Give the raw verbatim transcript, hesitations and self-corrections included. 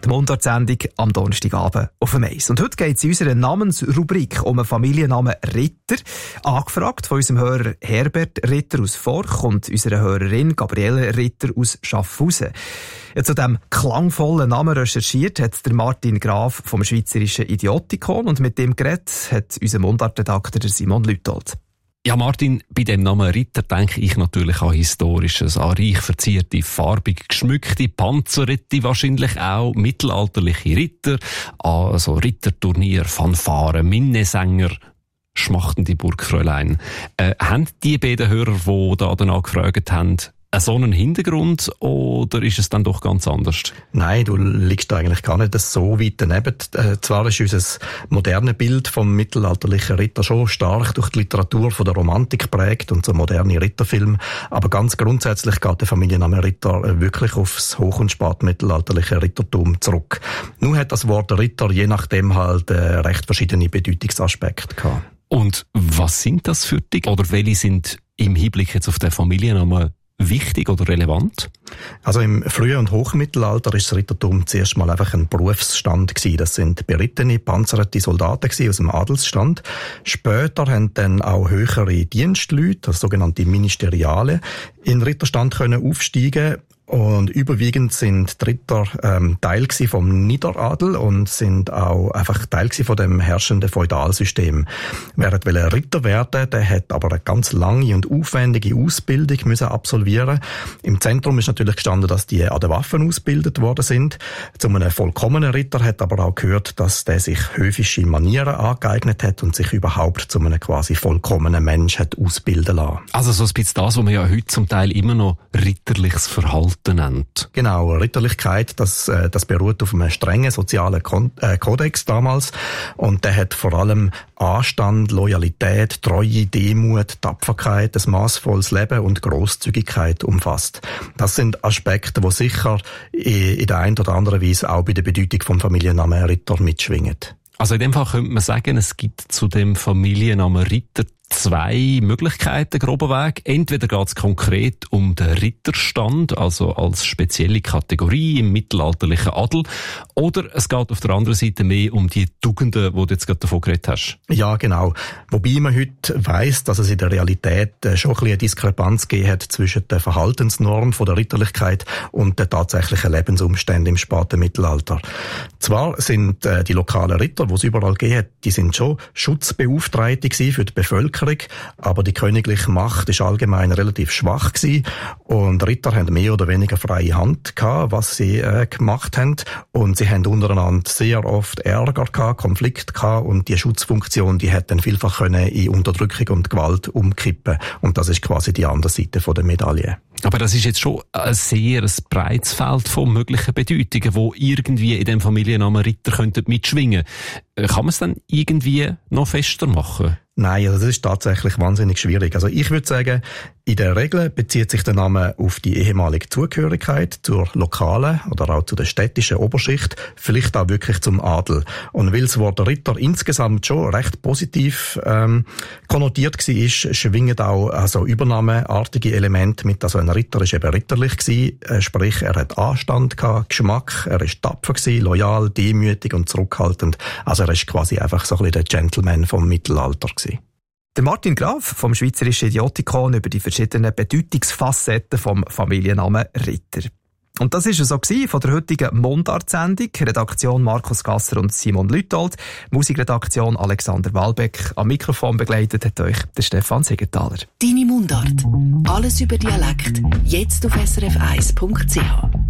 Die Mundart-Sendung am Donnerstagabend auf dem Eis. Und heute geht es in unserer Namensrubrik um einen Familiennamen Ritter. Angefragt von unserem Hörer Herbert Ritter aus Forch und unserer Hörerin Gabriele Ritter aus Schaffhausen. Ja, zu diesem klangvollen Namen recherchiert hat der Martin Graf vom Schweizerischen Idiotikon und mit dem geredet hat unser Mundart-Redakteur Simon Lütold. Ja, Martin, bei dem Namen Ritter denke ich natürlich an Historisches, an reich verzierte, farbig geschmückte Panzerritte, wahrscheinlich auch mittelalterliche Ritter, an so Ritterturnier, Fanfaren, Minnesänger, schmachtende Burgfräulein. Äh, haben die beiden Hörer, die da danach gefragt haben, so einen Hintergrund oder ist es dann doch ganz anders? Nein, du liegst eigentlich gar nicht so weit daneben. Äh, zwar ist unser modernes Bild vom mittelalterlichen Ritter schon stark durch die Literatur von der Romantik geprägt und so moderne Ritterfilme, aber ganz grundsätzlich geht der Familienname Ritter wirklich aufs hoch- und spätmittelalterliche Rittertum zurück. Nun hat das Wort Ritter je nachdem halt äh, recht verschiedene Bedeutungsaspekte gehabt. Und was sind das für dich? Oder welche sind im Hinblick jetzt auf den Familiennamen wichtig oder relevant? Also im frühen und Hochmittelalter ist das Rittertum zuerst mal einfach ein Berufsstand gewesen. Das sind berittene, panzerte Soldaten gewesen aus dem Adelsstand. Später haben dann auch höhere Dienstleute, das sogenannte Ministeriale, in den Ritterstand können aufsteigen. Und überwiegend sind die Ritter ähm, Teil gsi vom Niederadel und sind auch einfach Teil gsi von dem herrschenden Feudalsystem. Wer wollte Ritter werden, der hat aber eine ganz lange und aufwendige Ausbildung müssen absolvieren. Im Zentrum ist natürlich gestanden, dass die an den Waffen ausgebildet worden sind. Zu einem vollkommenen Ritter hat aber auch gehört, dass der sich höfische Manieren angeeignet hat und sich überhaupt zu einem quasi vollkommenen Mensch hat ausbilden lassen. Also so ein bisschen das, was man ja heute zum Teil immer noch ritterliches Verhalten nennt. Genau, Ritterlichkeit, das, äh, das beruht auf einem strengen sozialen Kon- äh, Kodex damals und der hat vor allem Anstand, Loyalität, Treue, Demut, Tapferkeit, ein maßvolles Leben und Grosszügigkeit umfasst. Das sind Aspekte, die sicher in, in der einen oder anderen Weise auch bei der Bedeutung vom Familiennamen Ritter mitschwingen. Also in dem Fall könnte man sagen, es gibt zu dem Familiennamen Ritter zwei Möglichkeiten, grober Weg. Entweder geht es konkret um den Ritterstand, also als spezielle Kategorie im mittelalterlichen Adel, oder es geht auf der anderen Seite mehr um die Tugenden, die du jetzt gerade davon geredet hast. Ja, genau. Wobei man heute weiss, dass es in der Realität schon ein bisschen eine Diskrepanz gegeben hat zwischen der Verhaltensnorm von der Ritterlichkeit und den tatsächlichen Lebensumständen im späten Mittelalter. Zwar sind äh, die lokalen Ritter, die es überall gegeben hat, die sind schon Schutzbeauftragte für die Bevölkerung, aber die königliche Macht ist allgemein relativ schwach gewesen und Ritter haben mehr oder weniger freie Hand gehabt, was sie äh, gemacht haben und sie haben untereinander sehr oft Ärger gehabt, Konflikte gehabt und die Schutzfunktion, die hat dann vielfach können in Unterdrückung und Gewalt umkippen und das ist quasi die andere Seite von der Medaille. Aber das ist jetzt schon ein sehr ein breites Feld von möglichen Bedeutungen, wo irgendwie in dem Familiennamen Ritter könnten mitschwingen. Kann man es dann irgendwie noch fester machen? Nein, also das ist tatsächlich wahnsinnig schwierig. Also ich würde sagen, in der Regel bezieht sich der Name auf die ehemalige Zugehörigkeit zur lokalen oder auch zu der städtischen Oberschicht, vielleicht auch wirklich zum Adel. Und weil das Wort Ritter insgesamt schon recht positiv ähm, konnotiert war, ist, schwingen auch also übernahmeartige Elemente mit. Also ein Ritter ist eben ritterlich gewesen, äh, sprich er hat Anstand gehabt, Geschmack, er ist tapfer gewesen, loyal, demütig und zurückhaltend. Also er ist quasi einfach so ein bisschen der Gentleman vom Mittelalter gewesen. Der Martin Graf vom Schweizerischen Idiotikon über die verschiedenen Bedeutungsfacetten vom Familiennamen Ritter. Und das war es so von der heutigen Mundart-Sendung. Redaktion Markus Gasser und Simon Lütold. Musikredaktion Alexander Walbeck. Am Mikrofon begleitet hat euch der Stefan Siegenthaler. Deine Mundart. Alles über Dialekt. Jetzt auf s r f eins punkt c h.